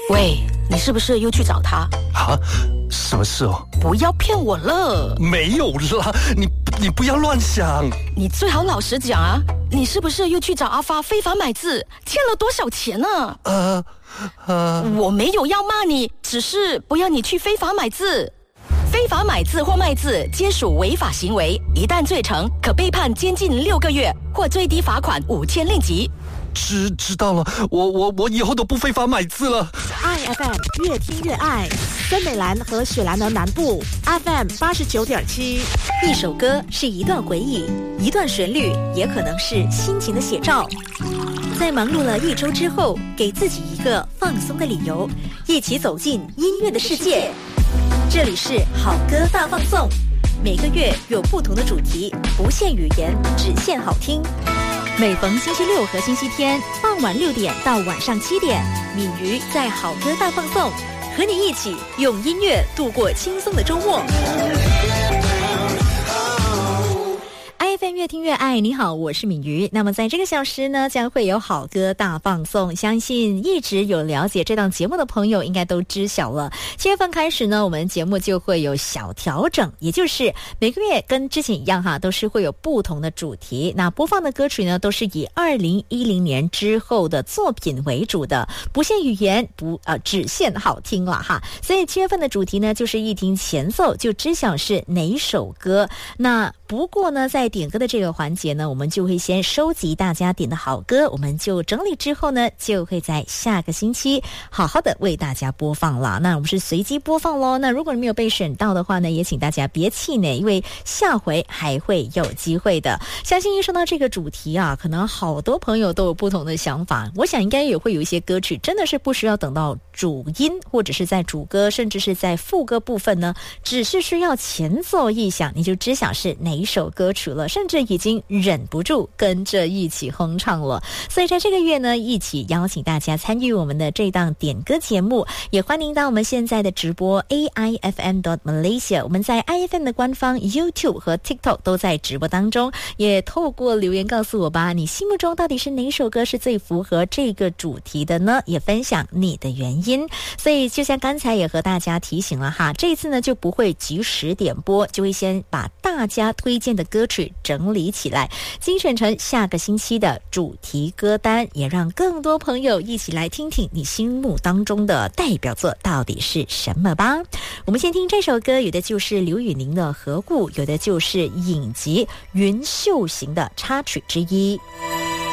喂，你是不是又去找他？ 啊，什么事哦？ 不要骗我了。 没有啦，你不要乱想。 你最好老实讲啊，你是不是又去找阿发非法买字，欠了多少钱呢？我没有要骂你，只是不要你去非法买字。非法买字或卖字皆属违法行为，一旦罪成，可被判监禁6个月或最低罚款5000令吉。 知道了，我以后都不非法买字了。 IFM 越听越爱，森美兰和雪兰莪南部 FM 89.7。 一首歌是一段回忆，一段旋律也可能是心情的写照。在忙碌了一周之后，给自己一个放松的理由，一起走进音乐的世界。这里是好歌大放送，每个月有不同的主题，不限语言，只限好听。每逢星期六和星期天傍晚6点到晚上7点，敏瑜在好歌大放送，和你一起用音乐度过轻松的周末。IFM 越听越爱，你好，我是敏瑜。那么在这个小时呢，将会有好歌大放送。相信一直有了解这档节目的朋友应该都知晓了。7月份开始呢，我们节目就会有小调整，也就是每个月跟之前一样哈，都是会有不同的主题。那播放的歌曲呢，都是以2010年之后的作品为主的，不限语言，只限好听了哈。所以7月份的主题呢，就是一听前奏就知晓是哪首歌。那不过呢，在点歌的这个环节呢，我们就会先收集大家点的好歌，我们就整理之后呢，就会在下个星期好好的为大家播放了。那我们是随机播放咯。那如果你没有被选到的话呢，也请大家别气馁，因为下回还会有机会的。相信一说到这个主题啊，可能好多朋友都有不同的想法。我想应该也会有一些歌曲真的是不需要等到主音，或者是在主歌，甚至是在副歌部分呢，只是需要前奏一响，你就知晓是哪一首歌曲了，甚至已经忍不住跟着一起哼唱了。所以在这个月呢，一起邀请大家参与我们的这档点歌节目，也欢迎到我们现在的直播 AIFM.Malaysia， 我们在 IFM 的官方 YouTube 和 TikTok 都在直播当中，也透过留言告诉我吧，你心目中到底是哪首歌是最符合这个主题的呢？也分享你的原因。所以就像刚才也和大家提醒了哈，这一次呢就不会及时点播，就会先把大家推荐的歌曲整理起来，精选成下个星期的主题歌单，也让更多朋友一起来听听你心目当中的代表作到底是什么吧。我们先听这首歌，有的就是刘宇宁的《何故》，有的就是影集《云秀行》的插曲之一。